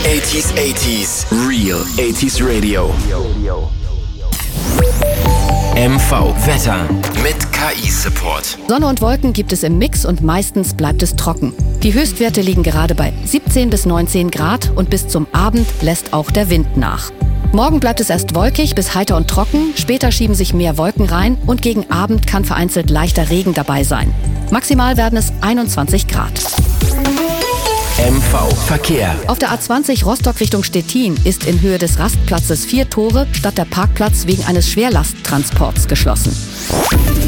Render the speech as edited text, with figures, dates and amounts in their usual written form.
80s, Real 80s Radio. MV Wetter mit KI-Support. Sonne und Wolken gibt es im Mix und meistens bleibt es trocken. Die Höchstwerte liegen gerade bei 17 bis 19 Grad und bis zum Abend lässt auch der Wind nach. Morgen bleibt es erst wolkig bis heiter und trocken, später schieben sich mehr Wolken rein und gegen Abend kann vereinzelt leichter Regen dabei sein. Maximal werden es 21 Grad. MV Verkehr. Auf der A20 Rostock Richtung Stettin ist in Höhe des Rastplatzes 4 Tore statt der Parkplatz wegen eines Schwerlasttransports geschlossen.